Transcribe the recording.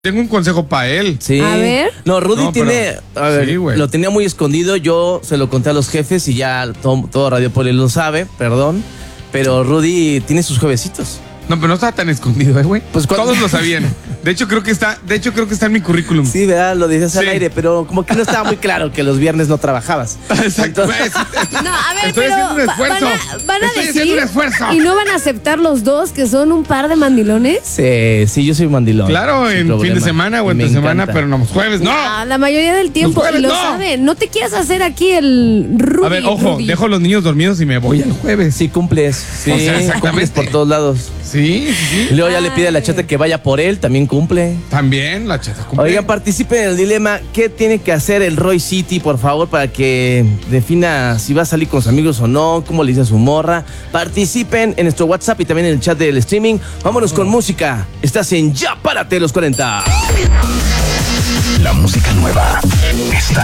Tengo un consejo para él. Sí. A ver. No, Rudy No, tiene. A ver, sí, güey. lo tenía muy escondido. Yo se lo conté a los jefes y ya todo Radio Poli lo sabe, perdón. Pero Rudy tiene sus juevesitos. No, pero no estaba tan escondido, güey. Pues, ¿cuándo? Todos lo sabían. De hecho, creo que está en mi currículum. Sí, ¿verdad? Lo dices al Sí. aire, pero como que no estaba muy claro que los viernes no trabajabas. Exacto. Entonces- No, a ver, Estoy pero haciendo un esfuerzo. van a Estoy decir haciendo un esfuerzo. y no van a aceptar los dos que son un par de mandilones. Sí, yo soy mandilón. Claro, Sin en problema. fin de semana o Y entre me semana, encanta. pero no los jueves, no. Ah, la mayoría del tiempo, Los jueves y lo no. saben. No te quieras hacer aquí el Rudy. A ver, ojo, Rudy. dejo a los niños dormidos y me voy el jueves. Sí, cumples. Sí, O sea, exactamente. cumples por todos lados. Sí, sí, Y sí. luego ya le pide a la chata que vaya por él, también cumple. También la chata cumple. Oigan, participen en el dilema. ¿Qué tiene que hacer el Roy City, por favor, para que defina si va a salir con sus amigos o no? ¿Cómo le dice a su morra? Participen en nuestro WhatsApp y también en el chat del streaming. Vámonos con música. Estás en Ya Párate los 40. La música nueva está